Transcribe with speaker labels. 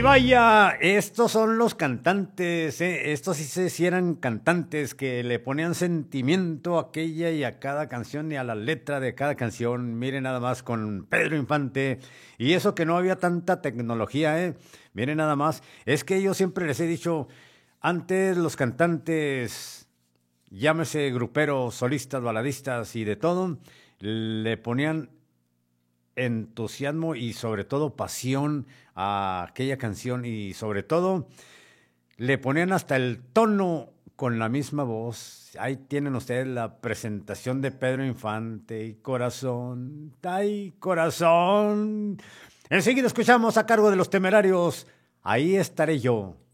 Speaker 1: Y vaya, estos son los cantantes, estos sí eran cantantes que le ponían sentimiento a aquella y a cada canción y a la letra de cada canción. Miren nada más con Pedro Infante. Y eso que no había tanta tecnología, ¿eh? Miren nada más. Es que yo siempre les he dicho, antes los cantantes, llámese gruperos, solistas, baladistas y de todo, le ponían entusiasmo y sobre todo pasión a aquella canción y sobre todo le ponían hasta el tono con la misma voz. Ahí tienen ustedes la presentación de Pedro Infante y Corazón, ay corazón. Enseguida escuchamos a cargo de Los Temerarios, Ahí estaré yo.